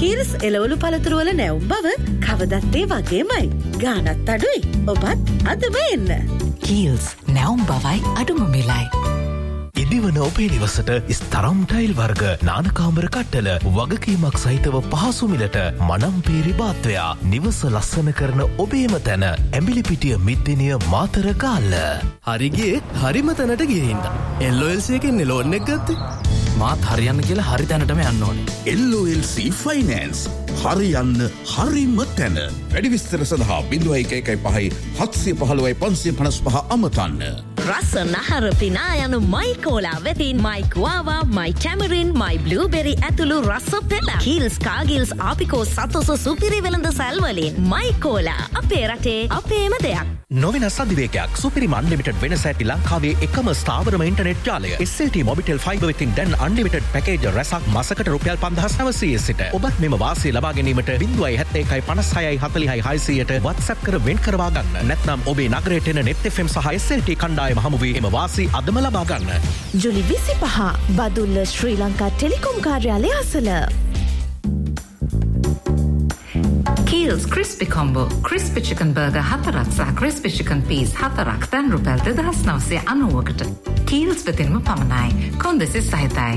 කීල්ස් එළවලු පළතුරු වල නැවුම් බව කවදත් ඒ වගේමයි. ගානත් අඩුයි. ඔබත් අදම එන්න. කීල්ස් නැවුම් බවයි අඩුම මිලයි. ඉදිවන ඔබේ නිවසට ස්තරම් ටයිල් වර්ග නානකාමර කට්ටල වගකීමක් සහිතව පහසු මිලට මනම්පේරි බාත්වයා නිවස ලස්සන කරන ඔබේම තැන ඇඹිලිපිටිය මිද්දිනිය මාතර ගාල්ල. හරිගේ හරිම තැනට ගිහින්ද. LOLC එකෙන් ලෝන් එක ගත්තේ. මාත් හරියන්න කියලා හරි තැනටම යන්න ඕනේ. LOLC ෆයිනෑන්ස් හරියන්න හරිම තැන. වැඩි විස්තර සඳහා 0115 715 555 අමතන්න. රස නහර පිනා යනු මයිකෝලා වෙතින් මයික්වාවා මයි ටැමරින් මයි බ්ලූබෙරි ඇතුළු රස පෙළ කීල්ස් කාගිල්ස් ආපිකෝ සතොස සුපිරි වෙළඳ සැල්වලින් මයිකෝලා අපේ රටේ අපේම දෙයක්. නොවෙනස් අධිවේගයක් සුපිරිම අන්ලිමිටඩ් වෙනස ඇති ලංකාවේ එකම ස්ථාවරම ඉන්ටර්නෙට් ජාලය SLT මොබිටෙල් ෆයිබර් වෙතින් දැන් අන්ලිමිටඩ් පැකේජ් රැසක් මාසකට රුපියල් 5900 සිට ඔබත් මෙම වාසිය ලබා ගැනීමට 071 56 46 600ට WhatsApp කර වෙන් කරවා ගන්න. නැත්නම් ඔබේ නගරයට එන net FM සහ SLT කණ්ඩායම හමුවේ එම වාසි අදම ලබා ගන්න. ජුලි 25 බදුල්ල ශ්‍රී ලංකා ටෙලිකොම් කාර්යාලය අසල. Kiehl's Crispy Combo Crispy Chicken Burger 4ක් සහ Crispy Chicken Peas 4ක් දැන් රුපියල් 2990කට. Kiehl's වෙතින්ම පමණයි. කොන්දෙසි සහිතයි.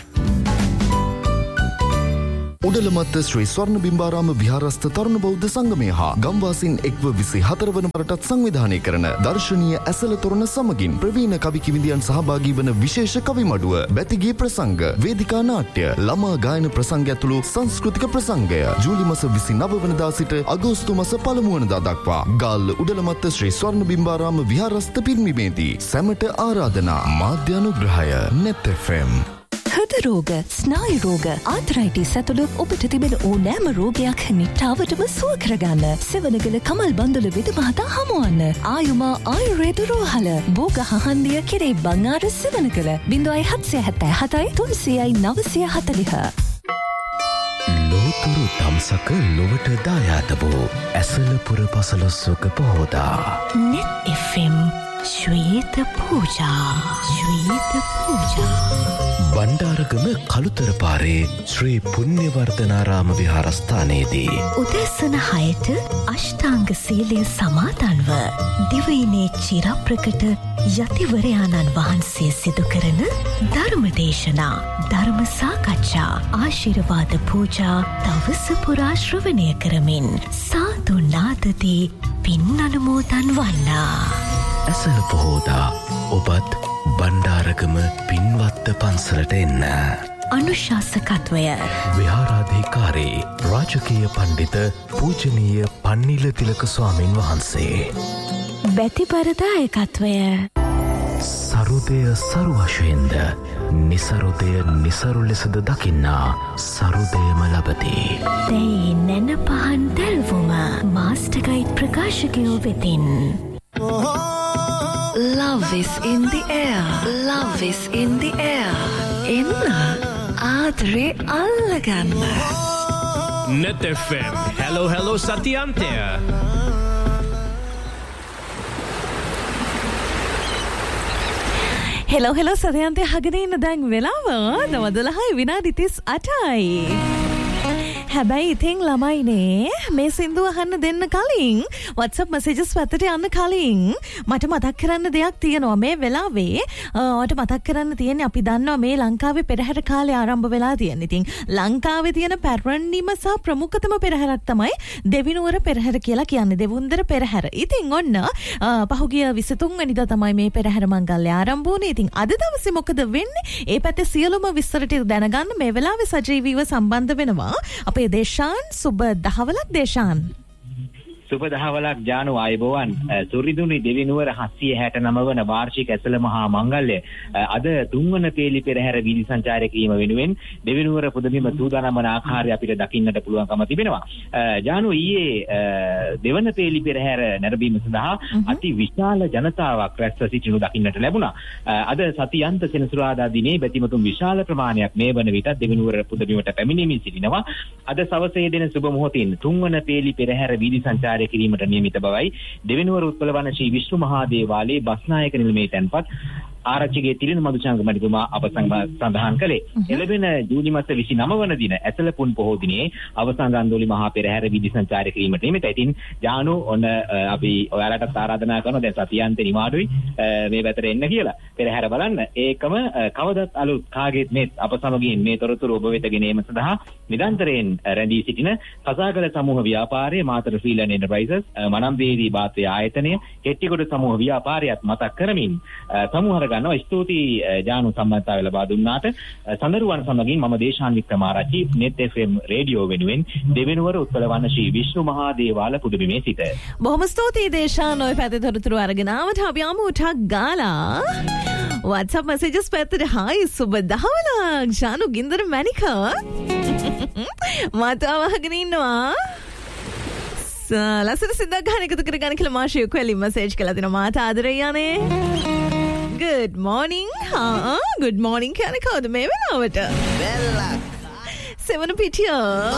උඩලමත්ත ශ්‍රී ස්වර්ණ බිම්බාරාම විහාරස්ථ තරුණ බෞද්ධ සංගමය හා ගම්වාසීන් එක්ව 24 වන වරටත් සංවිධානය කරන දර්ශනීය ඇසළ තොරණ සමගින් ප්‍රවීණ කවි කිවිඳියන් සහභාගී වන විශේෂ කවි මඩුව, බැතිගී ප්‍රසංග, වේදිකා නාට්‍ය, ළමා ගායන ප්‍රසංග ඇතුළු සංස්කෘතික ප්‍රසංගය ජූලි මාස 29 වෙනිදා සිට අගෝස්තු මාස 1 වෙනිදා දක්වා ගාල්ල උඩලමත්ත ශ්‍රී ස්වර්ණ බිම්බාරාම විහාරස්ථ පිරිනිමේදී සැමට ආරාධනා. මාධ්‍ය අනුග්‍රහය net FM. හෘද රෝග, ස්නායු රෝග, ආතරයිටිස් ඇතුළු ඔබට තිබෙන ඕනෑම රෝගයක් නිට්ටාවටම සුව කරගන්න සෙවණගල කමල් බන්දුල විද මහතා හමුවන්න. ආයුමා ආයුර්වේද රෝහල බෝග හහන්දිය කෙරේ බංආර සෙවණගල 0777 300 940. ලෝතුරු දම්සක ලොවට දායාද වූ ඇසලපුර පසළොස්වක පොහෝදා net FM ශ්වේත පූජා. ශ්වේත පූජා. බණ්ඩාරගම කළුතර පාරේ ශ්‍රී පුණ්‍යවර්ධනාරාම විහාරස්ථානයේදී උදෑසන 6ට අෂ්ටාංග සීලය සමාදන්ව දිවයිනේ චිරප්‍රකට යතිවරයාණන් වහන්සේ සිදු කරන ධර්ම දේශනා, ධර්ම සාකච්ඡා, ආශිර්වාද පූජා දවස පුරා ශ්‍රවණය කරමින් සාදු නාදදී පින් අනුමෝදන් වන්නා. ඇසළ පොහෝදා ඔබත් බණ්ඩාරගම පින්වත්ත පන්සලට එන්න. අනුශාසකත්වය විහාරාධිකාරී රාජකීය පණ්ඩිත පූජනීය පන්නිල තිලක ස්වාමින් වහන්සේ. බැතිපරදායකත්වය සරුදය සරු වශයෙන්ද නිසරුදය නිසරු ලෙසද දකින්නා සරුදයම ලබති. දැයි නැන පහන් දැල්වුම මාස්ටර්ගයිඩ් ප්‍රකාශකයෝ වෙතින්. Love is in the air. Love is in the air. එන්න ආදරේ අල්ලගන්න. net FM. Hello සතියන්තය. හෙලෝ සදයන්තය හගෙන ඉන්න දැන් වෙලාව 9:38යි. හැබැයි ඉතින් ළමයිනේ මේ සින්දුව අහන්න දෙන්න කලින් WhatsApp messages පැත්තට යන්න කලින් මට මතක් කරන්න දෙයක් තියෙනවා. මේ වෙලාවේ ඔයාලට මතක් කරන්න තියෙන්නේ අපි දන්නවා මේ ලංකාවේ පෙරහැර කාලේ ආරම්භ වෙලා තියෙන. ඉතින් ලංකාවේ තියෙන පැරණිම සහ ප්‍රමුඛතම පෙරහැරක් තමයි දෙවිනුවර පෙරහැර කියලා කියන්නේ. දෙවුන්දර පෙරහැර. ඉතින් ඔන්න පහුගිය 23 වෙනිදා තමයි මේ පෙරහැර මංගල්‍ය ආරම්භ වුණේ. ඉතින් අද දවසේ මොකද වෙන්නේ? ඒ පැත්තේ සියලුම විස්තර ටික දැනගන්න මේ වෙලාවේ සජීවීව සම්බන්ධ වෙනවා. අපේ දේශාන් සුබ දහවලක් දේශාන්. සුබ දහවලක් ජානු ආයුබෝවන්. සුරිදුනි දෙවිනුවර 769 වන වාර්ෂික ඇසළ මහා මංගල්‍ය අද 3 වන පේලි පෙරහැර වීදි සංචාරය කිරීම වෙනුවෙන් දෙවිනුවර පුදබිම සූදානම් වන ආකාරය අපිට දකින්නට පුළුවන්කම තිබෙනවා. ජානු ඊයේ දෙවන පේලි පෙරහැර නැරඹීම සඳහා අති විශාල ජනතාවක් රැස්ව සිටිනු දකින්නට ලැබුණා. අද සතියන්ත සෙනසුරාදා දිනේ බැතිමතුන් විශාල ප්‍රමාණයක් මේ වන විට දෙවිනුවර පුදබිමට පැමිණෙමින් සිටිනවා. අද සවසේ දෙන සුබ මොහොතින් 3 වන පේලි පෙරහැර වීදි සංචාරය කිරීමට නියමිත බවයි දෙවිනුවර උත්පල වන ශ්‍රී විෂ්ණු මහා දේවාලයේ බස්නායක නිලමේ තැන්පත් ආරච්චිගේ තිරිණු මදුචංග මැතිතුමා අප සඳහන් කළේ. එළඹෙන ජූනි මාස 29 වන දින ඇසලපුන් පොහෝ දිනේ අවසන් රන්දෝලි මහා පෙරහැර විදි සංචාරය කිරීමට නියමිතයි. ඉතින් ජානු ඔන්න අපි ඔයාලටත් ආරාධනා කරනවා දැන් සතියන්තේ නිමාඩුයි මේ පැතර එන්න කියලා. පෙරහැර බලන්න. ඒකම කවදත් අලුත් කාගේත් මේ අප සමගින් මේ තොරතුරු ඔබ වෙත ගෙනීම සඳහා නිරන්තරයෙන් රැඳී සිටින කසාගල සමූහ ව්‍යාපාරයේ මාතර ශ්‍රීලන් එන්ටර්ප්‍රයිසස් මනම්දේවි බාත්‍රි ආයතනය හෙට්ටිකොඩ සමූහ ව්‍යාපාරයත් මතක් කරමින් සමූහර ගන්නවා. ස්තුතියි ජානු සම්බන්ධතාවය ලබා දුන්නාට. සඳරුවන් සමගින් මම Deshan Wickramarachchi net FM radio වෙනුවෙන් දෙවෙනුවර උත්පලවන්න ශ්‍රී විෂ්ණු මහා දේවාල පුදුබිමේ සිට. බොහොම ස්තුතියි දේශාන් ඔය පැත්තේ තොරතුරු අරගෙන ආවට අපි යමු ටක් ගාලා WhatsApp messages පැත්තට හායි සුබ දහවලක් ජානු ගින්දර මැනික මාතාව අහගෙන ඉන්නවා. ලස්සන සින්දක් ගහන එකතු කරගන්න කියලා මාෂිය කොහෙලි මැසේජ් කළා දෙනවා. මාතා ආදරේ යන්නේ. Good morning. Good morning කියන කවුද මේ වෙලාවට? බෙල්ලක්. සෙවන පිටිය.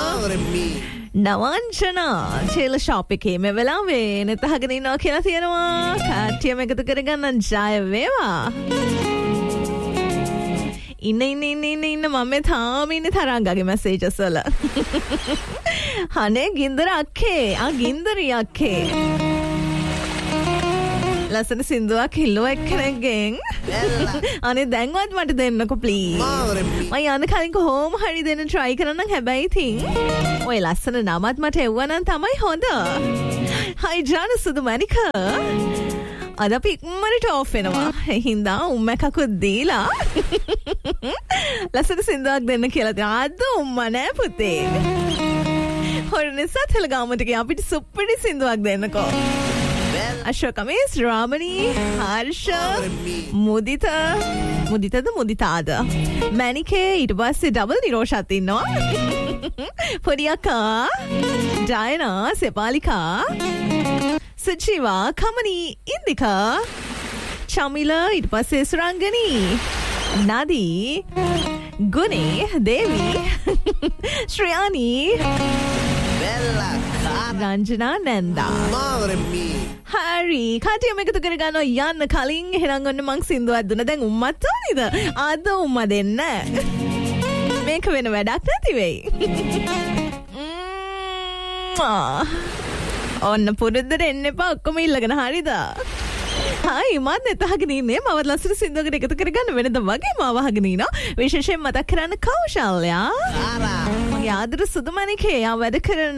නවංචනා චේල ෂොප් එකේ මේ වෙලාවේ නෙත අහගෙන ඉන්නවා කියලා තියෙනවා. කට්ටියම එකතු කරගන්න ජය වේවා. ඉන්න මම තාම ඉන්නේ තරංගගේ මැසේජස් වල. අනේ ගින්දර අක්කේ. ගින්දරි අක්කේ. ලස්සන සින්දුවක් හිල්ලුව එක්කෙනෙක්ගෙන් අනේ දැන්වත් මට දෙන්නකො ප්ලීස්. මම යන්න කලින් කොහොම හරි දෙන්න try කරන්න. හැබැයි ඉතින් ඔය ලස්සන නමත් මට එවුවනම් තමයි හොඳ. හයි ජාන සුදු මැනික. අද අපි ඉක්මනට ඔෆ් වෙනවා. හින්දා උම්මකකුත් දීලා ලස්සන සින්දුවක් දෙන්න කියලා තියෙනවා. අද උම්මා නෑ පුතේ. හොරනේ සතලගාමට ගියා අපිට සුප්පිරි සින්දුවක් දෙන්නකෝ. අශෝකමේස් රාමණී හර්ෂ මුදිතද මුදිතාද මැනිකේ ඊට පස්සේ ඩබල් නිරෝෂත් ඉන්නවා. පොඩි අක්කා ඩයනා සෙපාලිකා සචිවා කමනී ඉන්දිකා චමිල ඊට පස්සේ සුරංගනී නදී ගුනේ දේවී ශ්‍රියානී රංජනා නැන්දා හරි කටියම එකතු කරගන්න යන්න කලින් එහෙනම් ඔන්න මං සින්දුවක් දුන්න. දැන් උම්මත් ඕනිද? අද උම්මා දෙන්න. මේක වෙන වැඩක් නැති වෙයි. ඔන්න පුරුද්දට එන්න එපා ඔක්කොම ඉල්ලගෙන හරිද? හයි මම නැතහගෙන ඉන්නේ. මම ලස්සන සින්දුවකට එකතු කරගන්න වෙනද වගේ මාව අහගෙන ඉනවා. විශේෂයෙන් මතක් කරන්න කෞශල්‍යා. මගේ ආදර සුදුමණිකේ යා වැඩ කරන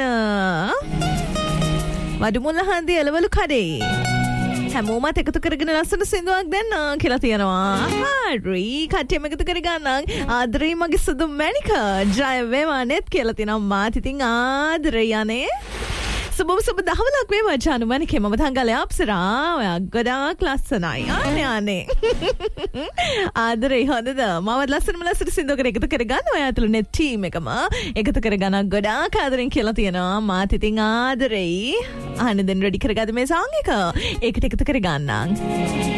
වඩුමුල්ල හන්දිය එළවලු කඩේ. හැමෝමත් එකතු කරගෙන ලස්සන සින්දුවක් දෙන්න කියලා තියෙනවා. හරි කට්ටියම එකතු කරගන්න. ආදරේ මගේ සුදු මැනික ජය වේවා නෙත් කියලා තියෙනවා. මාත් ඉතින් ආදරේ යන්නේ. සුබ දහවලක් වේවා ජානු මැනිකේ. මම තංගලේ අප්සරා. ඔයා ගොඩාක් ලස්සනයි. අනේ ආදරේ හොඳද? මම ලස්සන සින්දුවකට එකතු කරගන්න. ඔයා ඇතුළේ net team එකම එකතු කරගන්න ගොඩාක් ආදරෙන් කියලා තියෙනවා. මාත් ඉතින් ආදරේ. අහන්න දැන් රෙඩි කරගද මේ song එක. ඒකට එකතු කරගන්නම්.